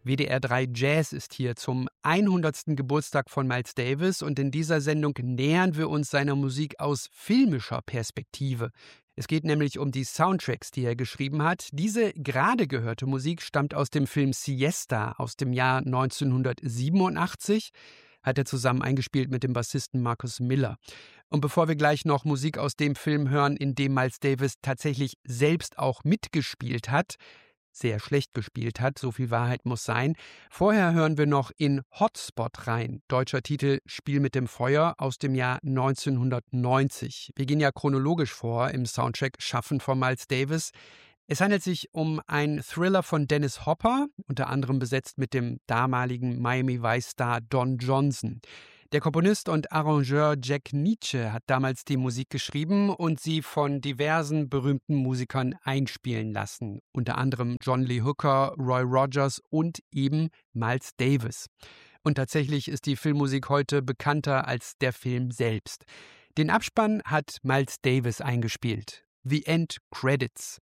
WDR 3 Jazz ist hier zum 100. Geburtstag von Miles Davis und in dieser Sendung nähern wir uns seiner Musik aus filmischer Perspektive. Es geht nämlich um die Soundtracks, die er geschrieben hat. Diese gerade gehörte Musik stammt aus dem Film Siesta aus dem Jahr 1987. Hat er zusammen eingespielt mit dem Bassisten Marcus Miller. Und bevor wir gleich noch Musik aus dem Film hören, in dem Miles Davis tatsächlich selbst auch mitgespielt hat, sehr schlecht gespielt hat, so viel Wahrheit muss sein. Vorher hören wir noch in Hotspot rein. Deutscher Titel Spiel mit dem Feuer aus dem Jahr 1990. Wir gehen ja chronologisch vor im Soundtrack Schaffen von Miles Davis. Es handelt sich um einen Thriller von Dennis Hopper, unter anderem besetzt mit dem damaligen Miami Vice-Star Don Johnson. Der Komponist und Arrangeur Jack Nitzsche hat damals die Musik geschrieben und sie von diversen berühmten Musikern einspielen lassen. Unter anderem John Lee Hooker, Roy Rogers und eben Miles Davis. Und tatsächlich ist die Filmmusik heute bekannter als der Film selbst. Den Abspann hat Miles Davis eingespielt. The End Credits.